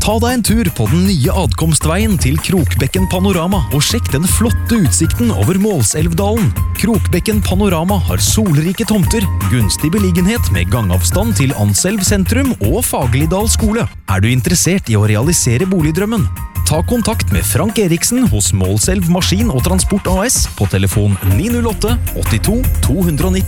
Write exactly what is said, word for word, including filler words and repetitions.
Ta deg en tur på den nye adkomstveien til Krokbekken Panorama og sjekk den flotte utsikten over Målselvdalen. Krokbekken Panorama har solrike tomter, gunstig beliggenhet med gangavstand til Anselv sentrum og Fagerlidal skole. Er du interessert i å realisere boligdrømmen? Ta kontakt med Frank Eriksen hos Målselv Maskin og Transport A S på telefon ni null åtte åttito to nitti.